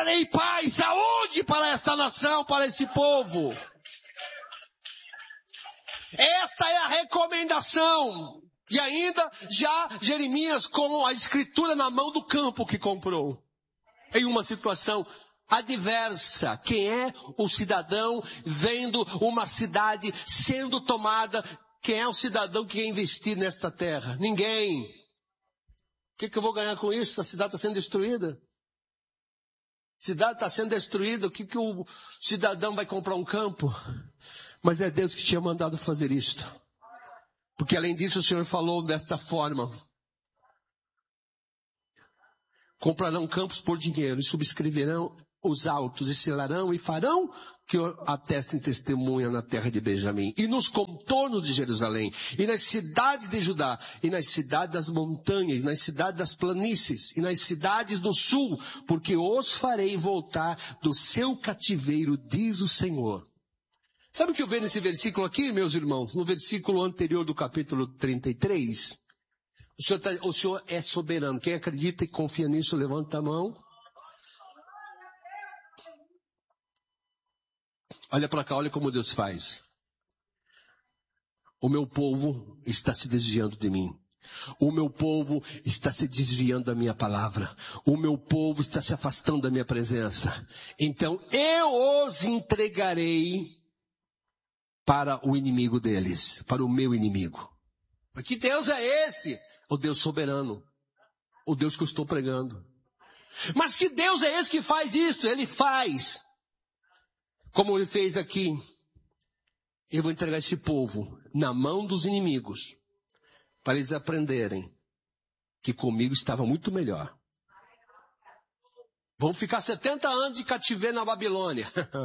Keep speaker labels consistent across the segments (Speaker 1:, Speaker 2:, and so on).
Speaker 1: trarei paz e saúde para esta nação, para esse povo. Esta é a recomendação. E ainda já Jeremias com a escritura na mão do campo que comprou. Em uma situação adversa. Quem é o cidadão vendo uma cidade sendo tomada? Quem é o cidadão que quer investir nesta terra? Ninguém. O que eu vou ganhar com isso? A cidade está sendo destruída. A cidade está sendo destruída. O que o cidadão vai comprar um campo? Mas é Deus que tinha mandado fazer isto. Porque além disso o Senhor falou desta forma. Comprarão campos por dinheiro e subscreverão os autos e selarão e farão que atestem testemunha na terra de Benjamim e nos contornos de Jerusalém e nas cidades de Judá e nas cidades das montanhas, nas cidades das planícies e nas cidades do sul, porque os farei voltar do seu cativeiro, diz o Senhor. Sabe o que eu vejo nesse versículo aqui, meus irmãos? No versículo anterior do capítulo 33, o Senhor é soberano. Quem acredita e confia nisso, levanta a mão. Olha para cá, olha como Deus faz. O meu povo está se desviando de mim. O meu povo está se desviando da minha palavra. O meu povo está se afastando da minha presença. Então eu os entregarei para o inimigo deles, para o meu inimigo. Mas que Deus é esse? O Deus soberano. O Deus que eu estou pregando. Mas que Deus é esse que faz isto? Ele faz. Como ele fez aqui. Eu vou entregar esse povo na mão dos inimigos. Para eles aprenderem que comigo estava muito melhor. Vão ficar 70 anos de cativeiro na Babilônia.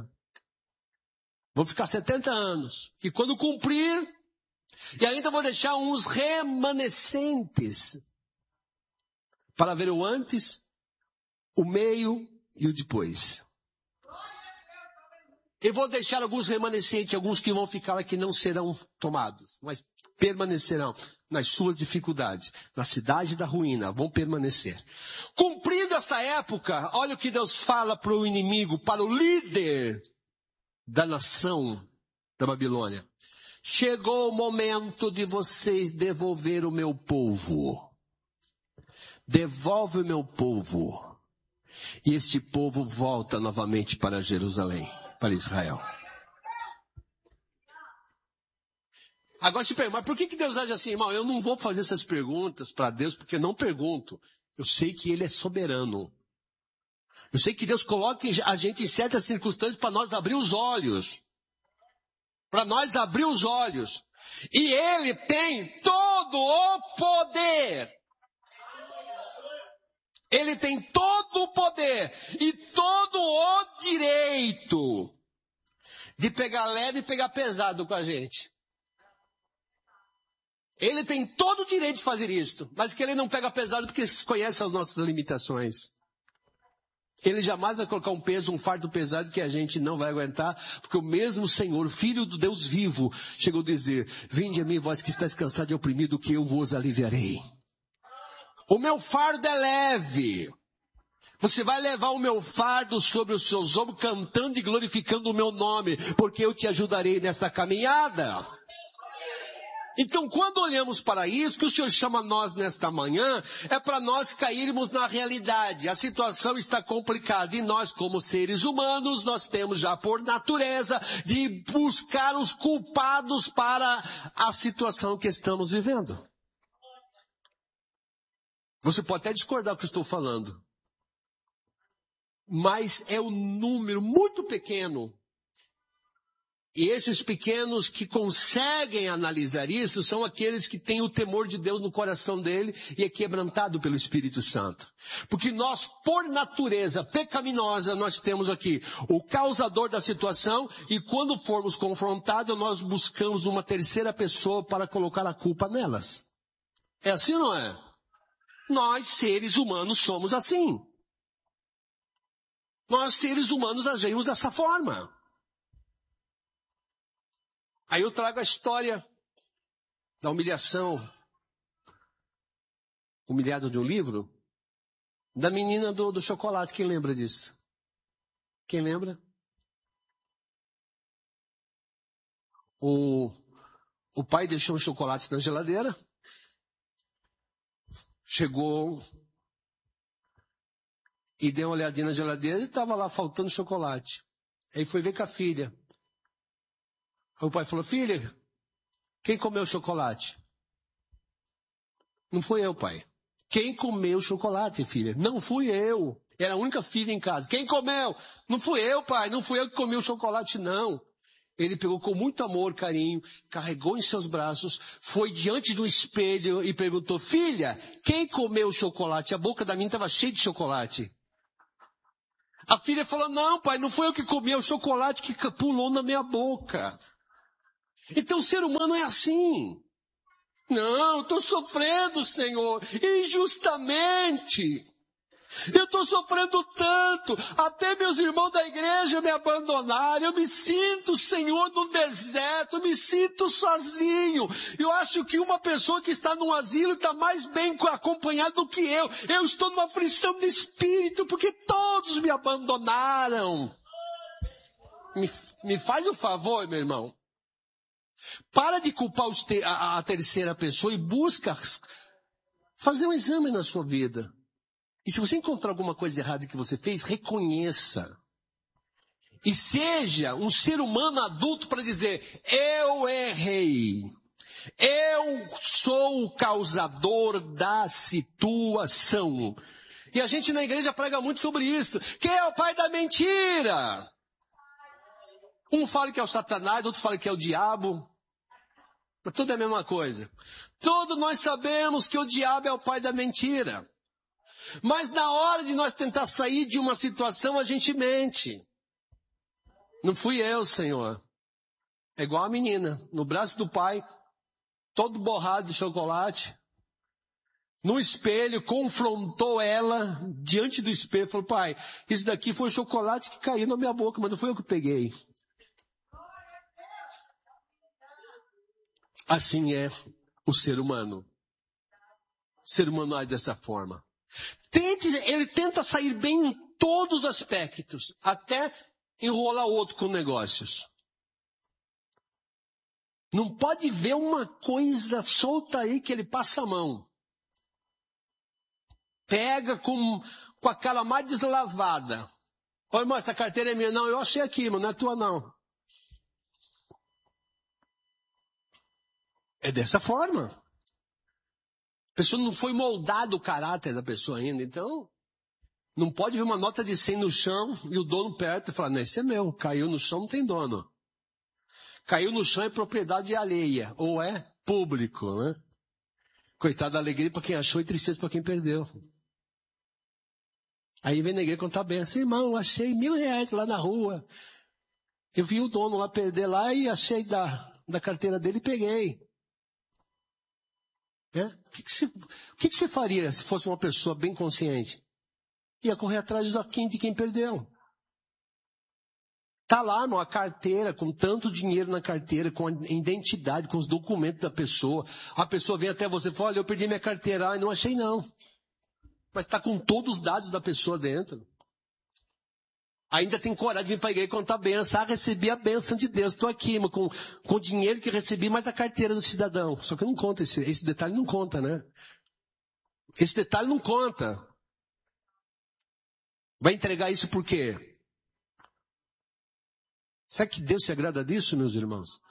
Speaker 1: Vão ficar 70 anos. E quando cumprir, e ainda vou deixar uns remanescentes para ver o antes, o meio e o depois. Eu vou deixar alguns remanescentes, alguns que vão ficar aqui não serão tomados, mas permanecerão nas suas dificuldades, na cidade da ruína, vão permanecer. Cumprindo essa época, olha o que Deus fala para o inimigo, para o líder da nação da Babilônia. Chegou o momento de vocês devolver o meu povo. Devolve o meu povo. E este povo volta novamente para Jerusalém, para Israel. Agora se pergunta, mas por que Deus age assim, irmão? Eu não vou fazer essas perguntas para Deus, porque eu não pergunto. Eu sei que Ele é soberano. Eu sei que Deus coloca a gente em certas circunstâncias para nós abrir os olhos. Para nós abrir os olhos. E Ele tem todo o poder. Ele tem todo o poder e todo o direito de pegar leve e pegar pesado com a gente. Ele tem todo o direito de fazer isso, mas que ele não pega pesado porque conhece as nossas limitações. Ele jamais vai colocar um peso, um fardo pesado que a gente não vai aguentar, porque o mesmo Senhor, Filho do Deus vivo, chegou a dizer, vinde a mim, vós que estáis cansados e oprimidos, que eu vos aliviarei. O meu fardo é leve. Você vai levar o meu fardo sobre os seus ombros, cantando e glorificando o meu nome, porque eu te ajudarei nessa caminhada. Então, quando olhamos para isso, que o Senhor chama nós nesta manhã, é para nós cairmos na realidade. A situação está complicada e nós, como seres humanos, nós temos já por natureza de buscar os culpados para a situação que estamos vivendo. Você pode até discordar do que eu estou falando. Mas é um número muito pequeno. E esses pequenos que conseguem analisar isso são aqueles que têm o temor de Deus no coração dele e é quebrantado pelo Espírito Santo. Porque nós, por natureza pecaminosa, nós temos aqui o causador da situação e quando formos confrontados, nós buscamos uma terceira pessoa para colocar a culpa nelas. É assim ou não é? Nós, seres humanos, somos assim. Nós, seres humanos, agimos dessa forma. Aí eu trago a história da humilhação, humilhada de um livro, da menina do chocolate. Quem lembra disso? Quem lembra? O pai deixou um chocolate na geladeira. Chegou e deu uma olhadinha na geladeira e estava lá faltando chocolate. Aí foi ver com a filha. Aí o pai falou, filha, quem comeu o chocolate? Não fui eu, pai. Quem comeu o chocolate, filha? Não fui eu. Era a única filha em casa. Quem comeu? Não fui eu, pai. Não fui eu que comi o chocolate, não. Ele pegou com muito amor, carinho, carregou em seus braços, foi diante do espelho e perguntou, filha, quem comeu o chocolate? A boca da menina estava cheia de chocolate. A filha falou, não, pai, não foi eu que comi, é o chocolate que pulou na minha boca. Então o ser humano é assim. Não, estou sofrendo, Senhor, injustamente. Eu estou sofrendo tanto, até meus irmãos da igreja me abandonaram, eu me sinto, Senhor, no deserto, eu me sinto sozinho. Eu acho que uma pessoa que está num asilo está mais bem acompanhada do que eu. Eu estou numa aflição de espírito, porque todos me abandonaram. Me faz um favor, meu irmão. Para de culpar a terceira pessoa e busca fazer um exame na sua vida. E se você encontrar alguma coisa errada que você fez, reconheça. E seja um ser humano adulto para dizer, eu errei. Eu sou o causador da situação. E a gente na igreja prega muito sobre isso. Quem é o pai da mentira? Um fala que é o Satanás, outro fala que é o diabo. Mas tudo é a mesma coisa. Todos nós sabemos que o diabo é o pai da mentira. Mas na hora de nós tentar sair de uma situação, a gente mente. Não fui eu, Senhor. É igual a menina, no braço do pai, todo borrado de chocolate. No espelho, confrontou ela, diante do espelho, falou, pai, isso daqui foi o chocolate que caiu na minha boca, mas não fui eu que peguei. Assim é o ser humano. O ser humano age dessa forma. Ele tenta sair bem em todos os aspectos, até enrolar o outro com negócios. Não pode ver uma coisa solta aí que ele passa a mão. Pega com a cara mais deslavada. Ô irmão, essa carteira é minha. Não, eu achei aqui, mas não é tua não. É dessa forma. A pessoa não foi moldado o caráter da pessoa ainda, então não pode ver uma nota de 100 no chão e o dono perto e falar, não, esse é meu, caiu no chão, não tem dono. Caiu no chão é propriedade alheia, ou é público, né? Coitado da alegria para quem achou e tristeza para quem perdeu. Aí vem na igreja contar bem, assim, irmão, achei R$1.000 lá na rua. Eu vi o dono lá perder lá e achei da carteira dele e peguei. É? O que você faria se fosse uma pessoa bem consciente? Ia correr atrás de quem perdeu. Está lá numa carteira, com tanto dinheiro na carteira, com a identidade, com os documentos da pessoa. A pessoa vem até você e fala, olha, eu perdi minha carteira. Não achei não. Mas está com todos os dados da pessoa dentro. Ainda tem coragem de vir para a igreja e contar a benção. Ah, recebi a benção de Deus. Estou aqui, mas com o dinheiro que recebi, mais a carteira do cidadão. Só que não conta, esse detalhe não conta, né? Esse detalhe não conta. Vai entregar isso por quê? Será que Deus se agrada disso, meus irmãos?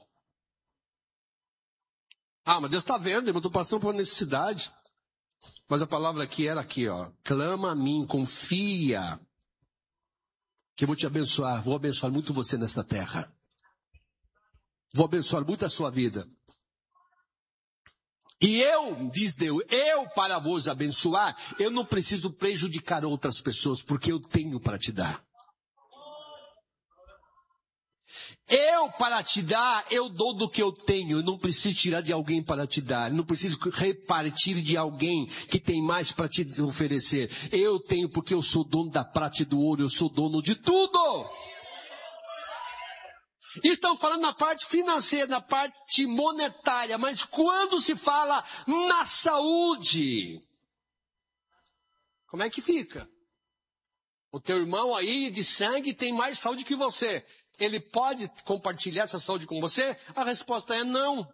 Speaker 1: Ah, mas Deus está vendo, eu estou passando por necessidade. Mas a palavra aqui era aqui, ó. Clama a mim, confia. Que eu vou te abençoar. Vou abençoar muito você nesta terra. Vou abençoar muito a sua vida. E diz Deus, eu para vos abençoar, eu não preciso prejudicar outras pessoas, porque eu tenho para te dar. Eu, para te dar, eu dou do que eu tenho. Eu não preciso tirar de alguém para te dar. Eu não preciso repartir de alguém que tem mais para te oferecer. Eu tenho porque eu sou dono da prata e do ouro. Eu sou dono de tudo. Estão falando na parte financeira, na parte monetária. Mas quando se fala na saúde, como é que fica? O teu irmão aí de sangue tem mais saúde que você. Ele pode compartilhar essa saúde com você? A resposta é não.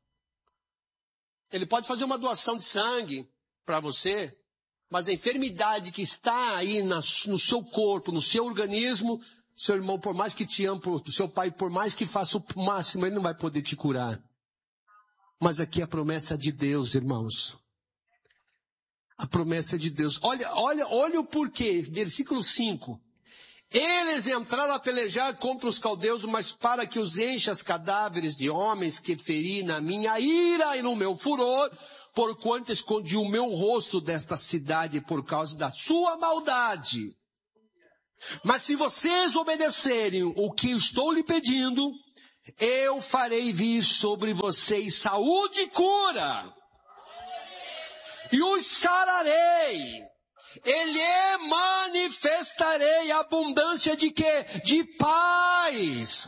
Speaker 1: Ele pode fazer uma doação de sangue para você, mas a enfermidade que está aí no seu corpo, no seu organismo, seu irmão, por mais que te ame, seu pai, por mais que faça o máximo, ele não vai poder te curar. Mas aqui é a promessa de Deus, irmãos. A promessa de Deus. Olha o porquê. Versículo 5. Eles entraram a pelejar contra os caldeus, mas para que os encha os cadáveres de homens que feri na minha ira e no meu furor, porquanto escondi o meu rosto desta cidade por causa da sua maldade. Mas se vocês obedecerem o que estou lhe pedindo, eu farei vir sobre vocês saúde e cura. E os sararei. Ele manifestarei abundância de quê? De paz.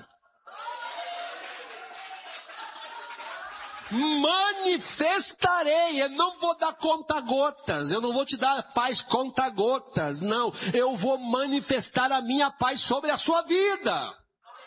Speaker 1: Manifestarei, eu não vou dar conta-gotas, eu não vou te dar paz conta-gotas, não. Eu vou manifestar a minha paz sobre a sua vida.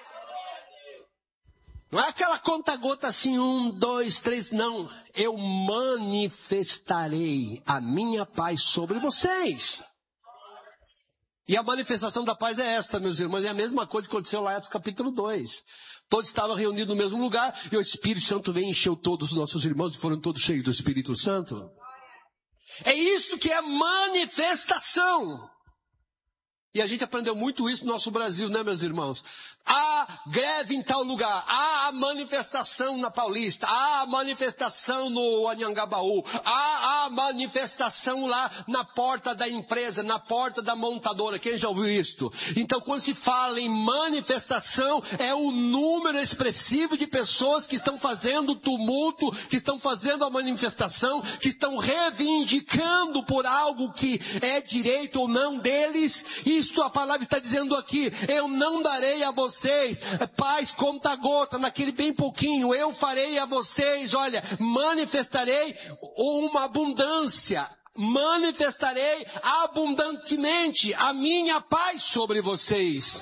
Speaker 1: Não é aquela conta-gota assim, 1, 2, 3, não. Eu manifestarei a minha paz sobre vocês. E a manifestação da paz é esta, meus irmãos, é a mesma coisa que aconteceu lá em Atos capítulo 2. Todos estavam reunidos no mesmo lugar e o Espírito Santo veio e encheu todos os nossos irmãos e foram todos cheios do Espírito Santo. É isto que é manifestação. E a gente aprendeu muito isso no nosso Brasil, né, meus irmãos? Há greve em tal lugar, há manifestação na Paulista, há manifestação no Anhangabaú, há manifestação lá na porta da empresa, na porta da montadora. Quem já ouviu isto? Então, quando se fala em manifestação, é o número expressivo de pessoas que estão fazendo tumulto, que estão fazendo a manifestação, que estão reivindicando por algo que é direito ou não deles. Isto a palavra está dizendo aqui, eu não darei a vocês paz conta-gota, naquele bem pouquinho, eu farei a vocês, olha, manifestarei uma abundância, manifestarei abundantemente a minha paz sobre vocês.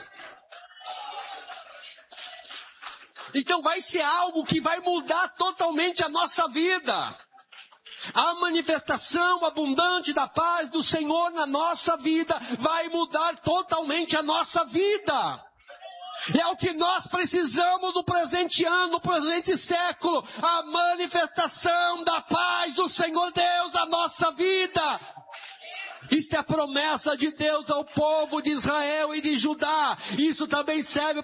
Speaker 1: Então vai ser algo que vai mudar totalmente a nossa vida. A manifestação abundante da paz do Senhor na nossa vida vai mudar totalmente a nossa vida. É o que nós precisamos no presente ano, no presente século. A manifestação da paz do Senhor Deus na nossa vida. Isto é a promessa de Deus ao povo de Israel e de Judá. Isso também serve